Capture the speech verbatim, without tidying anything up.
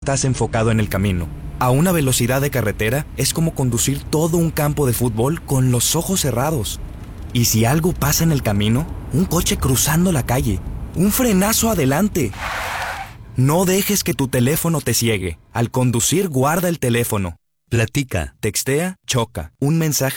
estás enfocado en el camino. A una velocidad de carretera es como conducir todo un campo de fútbol con los ojos cerrados. Y si algo pasa en el camino, un coche cruzando la calle, un frenazo adelante. No dejes que tu teléfono te ciegue. Al conducir, guarda el teléfono. Platica. Textea, choca. Un mensaje